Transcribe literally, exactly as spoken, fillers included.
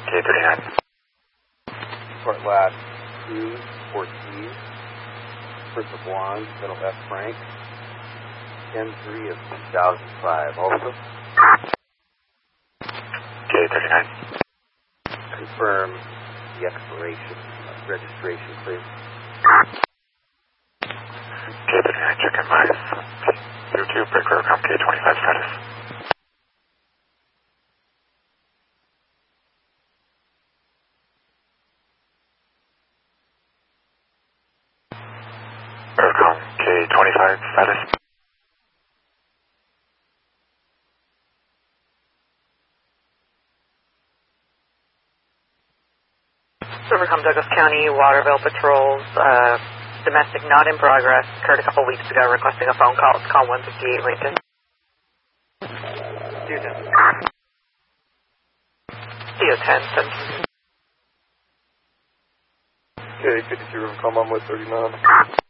K thirty-nine. Port last two, Ortiz. First of Juan, middle F Frank. ten three of two thousand five also. K thirty-nine. Confirm the expiration, uh, registration, please. K thirty-nine, check in my zero two, break program K twenty-five status. Aircom K twenty-five status. Silvercom, Douglas County, Waterville patrols, uh, domestic not in progress, occurred a couple weeks ago, requesting a phone call. It's call one fifty-eight Lincoln. C O ten, seventeen. K fifty-two, Rivercom, I'm with thirty-nine.